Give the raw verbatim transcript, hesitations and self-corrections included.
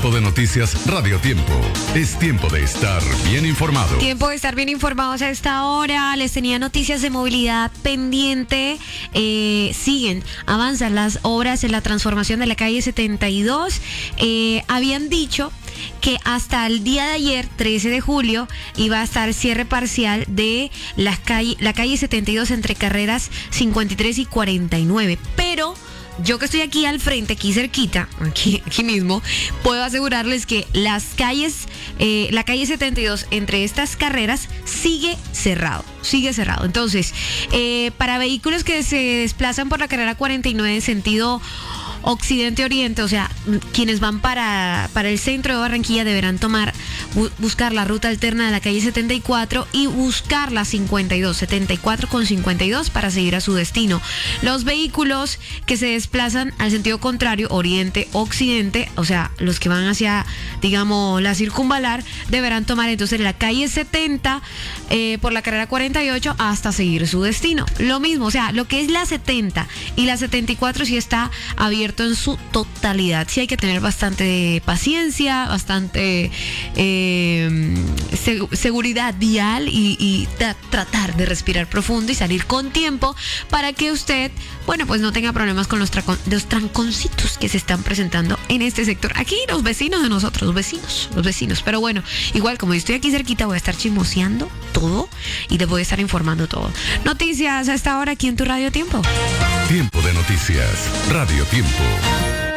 Tiempo de noticias Radio Tiempo. Es tiempo de estar bien informado. Tiempo de estar bien informados a esta hora. Les tenía noticias de movilidad pendiente. Eh, siguen, avanzan las obras en la transformación de la calle setenta y dos. Eh, habían dicho que hasta el día de ayer, trece de julio, iba a estar cierre parcial de las calle, la calle setenta y dos entre carreras cincuenta y tres y cuarenta y nueve. Pero yo que estoy aquí al frente, aquí cerquita, aquí, aquí mismo, puedo asegurarles que las calles, eh, la calle setenta y dos entre estas carreras sigue cerrado, sigue cerrado. Entonces, eh, para vehículos que se desplazan por la carrera cuarenta y nueve en sentido occidente-oriente, o sea, quienes van para, para el centro de Barranquilla deberán tomar, bu- buscar la ruta alterna de la calle setenta y cuatro y buscar la cincuenta y dos, setenta y cuatro con cincuenta y dos para seguir a su destino. Los vehículos que se desplazan al sentido contrario, oriente-occidente, o sea, los que van hacia, digamos, la circunvalar, deberán tomar entonces la calle setenta eh, por la carrera cuarenta y ocho hasta seguir su destino. Lo mismo, o sea, lo que es la setenta y la setenta y cuatro sí está abierto en su totalidad. Sí hay que tener bastante paciencia, bastante eh, seg- seguridad vial y, y tra- tratar de respirar profundo y salir con tiempo para que usted, bueno, pues no tenga problemas con los, tracon- los tranconcitos que se están presentando en este sector. Aquí los vecinos de nosotros, los vecinos, los vecinos. Pero bueno, igual como yo estoy aquí cerquita voy a estar chismoseando todo y te voy a estar informando todo. Noticias a esta hora aquí en tu Radio Tiempo. Tiempo de noticias Radio Tiempo.